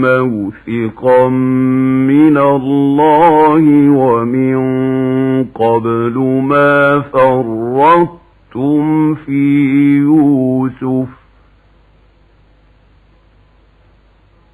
موثقا من الله ومن قبل ما فرطتم في يوسف